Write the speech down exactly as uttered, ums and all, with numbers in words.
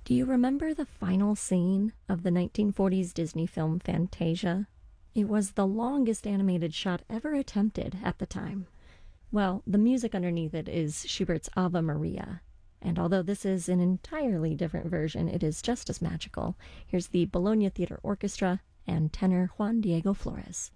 Do you remember the final scene of the nineteen forties Disney film Fantasia? It was the longest animated shot ever attempted at the time. Well, the music underneath it is Schubert's Ave Maria. And although this is an entirely different version, it is just as magical. Here's the Bologna Theatre Orchestra and tenor Juan Diego Flores.